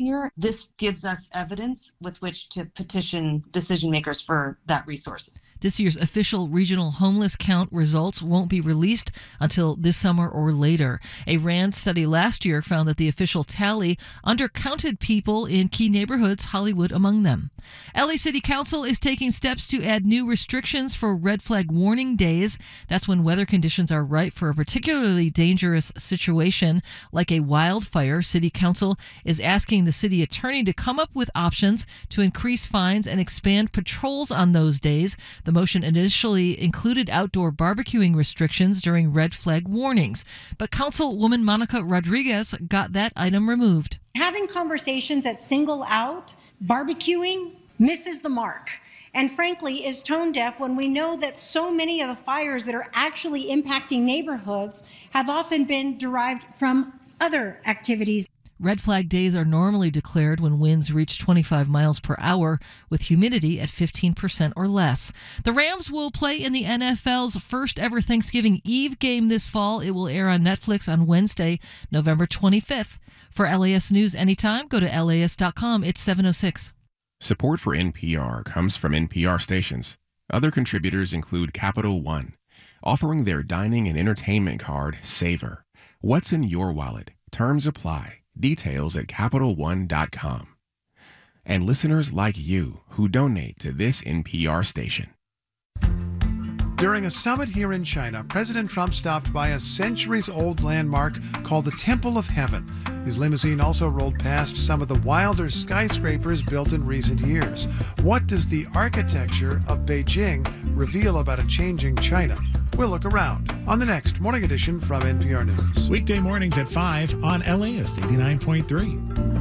here, this gives us evidence with which to petition decision makers for that resource. This year's official regional homeless count results won't be released until this summer or later. A RAND study last year found that the official tally undercounted people in key neighborhoods, Hollywood among them. LA City Council is taking steps to add new restrictions for red flag warning days. That's when weather conditions are right for a particularly dangerous situation, like a wildfire. City Council is asking the city attorney to come up with options to increase fines and expand patrols on those days. The motion initially included outdoor barbecuing restrictions during red flag warnings, but Councilwoman Monica Rodriguez got that item removed. Having conversations that single out barbecuing misses the mark, and frankly is tone deaf when we know that so many of the fires that are actually impacting neighborhoods have often been derived from other activities. Red flag days are normally declared when winds reach 25 miles per hour with humidity at 15% or less. The Rams will play in the NFL's first ever Thanksgiving Eve game this fall. It will air on Netflix on Wednesday, November 25th. For LAS News anytime, go to LAS.com. It's 7:06. Support for NPR comes from NPR stations. Other contributors include Capital One, offering their dining and entertainment card, Savor. What's in your wallet? Terms apply. Details at CapitalOne.com. And listeners like you who donate to this NPR station. During a summit here in China, President Trump stopped by a centuries-old landmark called the Temple of Heaven. His limousine also rolled past some of the wilder skyscrapers built in recent years. What does the architecture of Beijing reveal about a changing China? We'll look around on the next Morning Edition from NPR News. Weekday mornings at 5 on LAist 89.3.